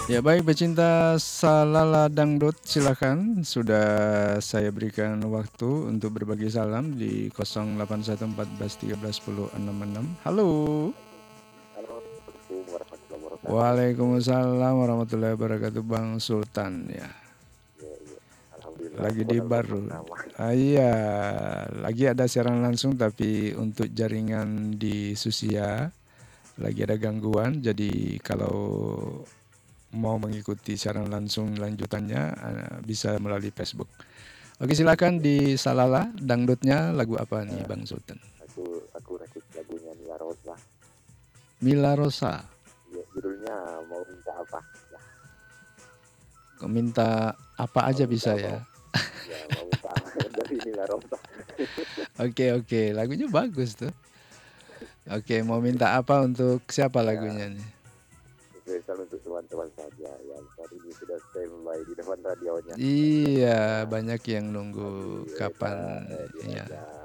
Ya baik pecinta Salala Dangdut silakan sudah saya berikan waktu untuk berbagi salam di 0814131066. Halo. Halo, Assalamualaikum warahmatullahi wabarakatuh. Waalaikumsalam warahmatullahi wabarakatuh Bang Sultan ya. Iya, iya. Alhamdulillah Lagi di bulan baru. purnama. Iya, lagi ada siaran langsung tapi untuk jaringan di Susia lagi ada gangguan. Jadi kalau mau mengikuti siaran langsung lanjutannya bisa melalui Facebook. Oke, silakan di Salala dangdutnya lagu apa nih Eh, Bang Sultan? aku request lagunya Mila Rosa. Mila Rosa. Ya, judulnya mau minta apa? Ya, Minta apa mau aja minta bisa apa? ya. Ya, mau minta apa dari Mila Rosa. Oke, oke, lagunya bagus tuh. Oke, mau minta apa untuk siapa Ya, lagunya nih? spesial untuk teman-teman saja yang saat ini sudah standby di depan radionya. Iya, Ya, banyak yang nunggu Abi kapan Reza, ya. Reza,